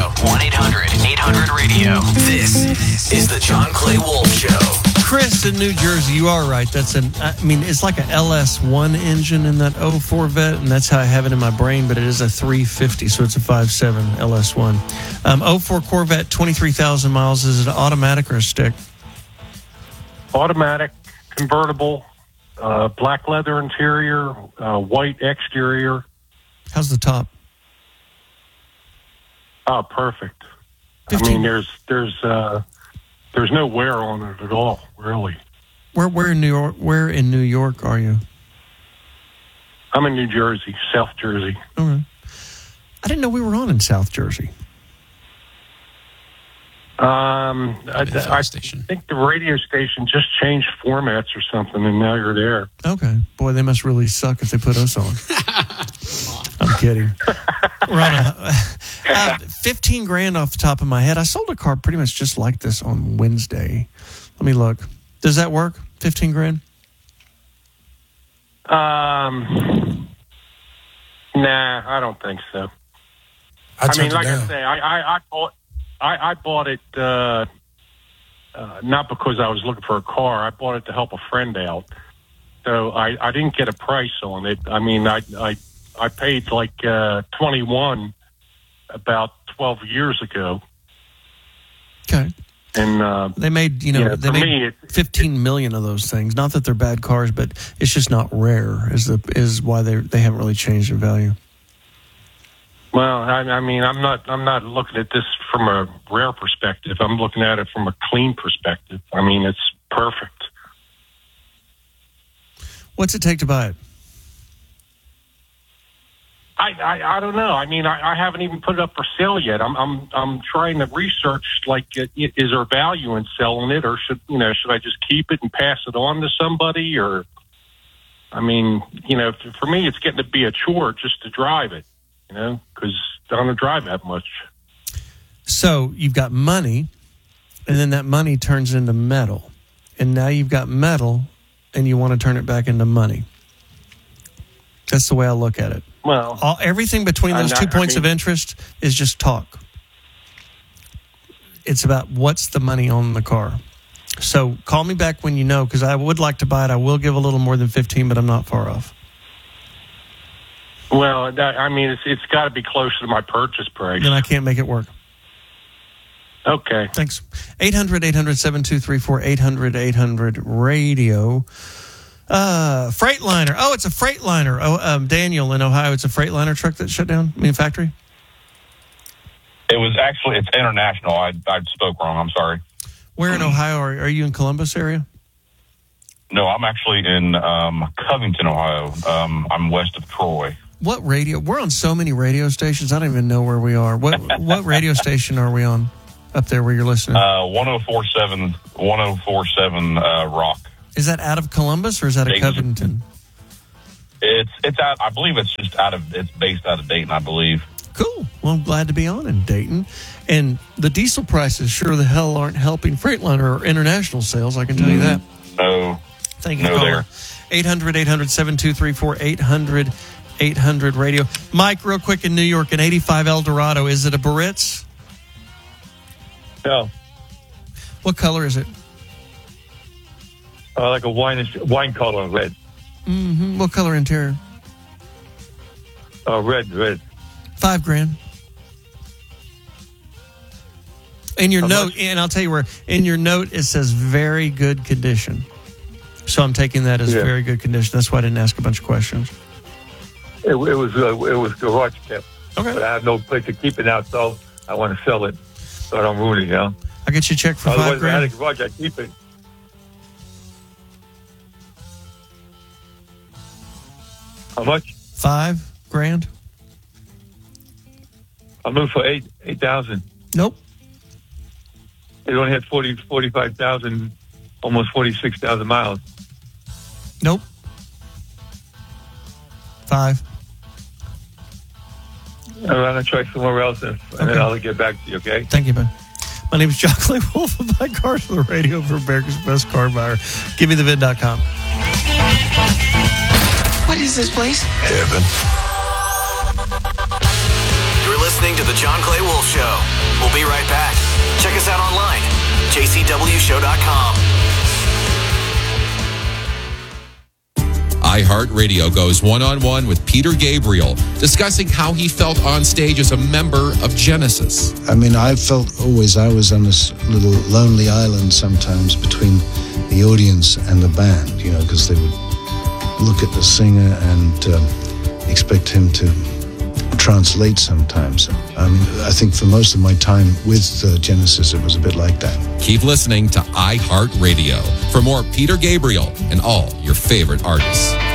1-800-800-radio. This is the John Clay Wolf Show. Chris in New Jersey, you are right. It's like a LS1 engine in that 04 Vet, and that's how I have it in my brain, but it is a 350, so it's a 5.7 LS1. 04 Corvette, 23,000 miles. Is it an automatic or a stick? Automatic, convertible, black leather interior, white exterior. How's the top? Oh, perfect. 15. I mean, there's no wear on it at all, really. Where in New York? Where in New York are you? I'm in New Jersey, South Jersey. Okay. I didn't know we were on in South Jersey. I think the radio station just changed formats or something, and now you're there. Okay. Boy, they must really suck if they put us on. I'm kidding. We're on 15 grand off the top of my head. I sold a car pretty much just like this on Wednesday. Let me look. Does that work? 15 grand? Nah, I don't think so. I mean, like I say, I bought it not because I was looking for a car. I bought it to help a friend out. So I didn't get a price on it. I mean, I paid like 21 about 12 years ago. Okay. And they made, they made 15 million of those things. Not that they're bad cars, but it's just not rare. Is why they haven't really changed in value. Well, I mean, I'm not looking at this from a rare perspective. I'm looking at it from a clean perspective. I mean, it's perfect. What's it take to buy it? I don't know. I mean, I haven't even put it up for sale yet. I'm trying to research, like, is there value in selling it, or should I just keep it and pass it on to somebody? Or, I mean, for me, it's getting to be a chore just to drive it, because I don't drive that much. So you've got money, and then that money turns into metal, and now you've got metal, and you want to turn it back into money. That's the way I look at it. Well, everything between those 2 points of interest is just talk. It's about what's the money on the car. So call me back when you know, because I would like to buy it. I will give a little more than 15, but I'm not far off. Well, it's got to be closer to my purchase price. Then I can't make it work. Okay. Thanks. 800-800-7234, 800-800-radio. Freightliner. Oh, it's a Freightliner. Daniel in Ohio, it's a Freightliner truck that shut down, factory? It's international. I spoke wrong. I'm sorry. Where in Ohio? Are you in Columbus area? No, I'm actually in Covington, Ohio. I'm west of Troy. What radio? We're on so many radio stations, I don't even know where we are. What radio station are we on up there where you're listening? 1047 Rock. Is that out of Columbus or is that a Covington? It's out. I believe it's just it's based out of Dayton, I believe. Cool. Well, I'm glad to be on in Dayton. And the diesel prices sure the hell aren't helping Freightliner or international sales, I can tell you that. No. Thank you, caller. 800-800-7234, 800-800-radio. Mike, real quick in New York, an 85 Eldorado. Is it a Biarritz? No. What color is it? Like a wine color, red. Mm-hmm. What color interior? Red. $5,000. In your note, and I'll tell you where, in your note, it says very good condition. So I'm taking that as very good condition. That's why I didn't ask a bunch of questions. It was garage kept. Okay. But I have no place to keep it now, so I want to sell it so I don't ruin it, I'll get you a check for $5,000. If I had a $5,000. garage, I'd keep it. How much? $5,000. I'm looking for 8,000. Nope. It only had 45,000, almost 46,000 miles. Nope. 5. I'm going to try somewhere else, and then I'll get back to you, okay? Thank you, man. My name is John Clay Wolf. I buy cars on the radio for America's Best Car Buyer. GiveMeTheVid.com. What is this place? Heaven. You're listening to The John Clay Wolf Show. be right back. Check us out online, jcwshow.com. iHeartRadio goes one-on-one with Peter Gabriel, discussing how he felt on stage as a member of Genesis. I mean, I felt always I was on this little lonely island sometimes between the audience and the band, because they would look at the singer and expect him to translate sometimes. I mean, I think for most of my time with Genesis, it was a bit like that. Keep listening to iHeartRadio for more Peter Gabriel and all your favorite artists.